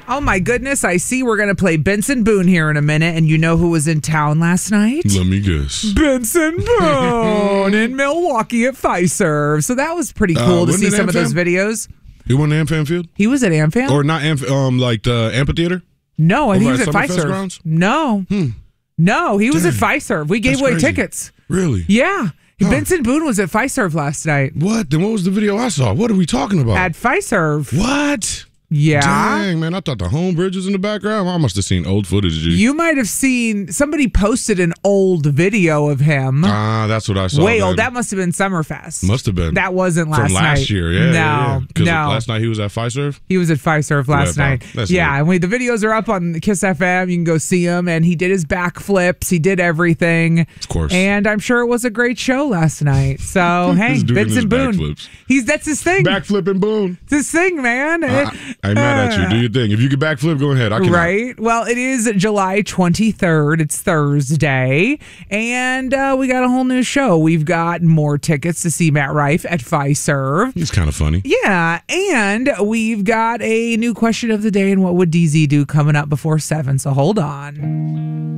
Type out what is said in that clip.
Oh, my goodness. I see we're going to play Benson Boone here in a minute. And you know who was in town last night? Let me guess. Benson Boone in Milwaukee at Fiserv. So that was pretty cool to see some of those videos. He won the AmFam Field? He was at AmFam? Or not like the amphitheater? No, I think he was at Fiserv. No. No, he was at Fiserv. We gave away tickets. Really? Yeah. Benson Boone was at Fiserv last night. What? Then what was the video I saw? What are we talking about? At Fiserv. What? Yeah. Dang, man. I thought the home bridge was in the background. I must have seen old footage. You might have seen, somebody posted an old video of him. That's what I saw. Way old. That must have been Summerfest. Must have been. That wasn't last night. From last year, yeah. No. Last night he was at Fiserv? He was at Fiserv last night. Yeah, and the videos are up on Kiss FM. You can go see him. And he did his backflips. He did everything. Of course. And I'm sure it was a great show last night. So, hey, Benson Boone. Backflips. That's his thing. Backflipping Boone. It's his thing, man. I'm mad at you. Do your thing. If you can backflip, go ahead. I cannot. Right. Well, it is July 23rd. It's Thursday. And we got a whole new show. We've got more tickets to see Matt Rife at Fiserv. He's kind of funny. Yeah. And we've got a new question of the day and what would DZ do coming up before 7. So hold on.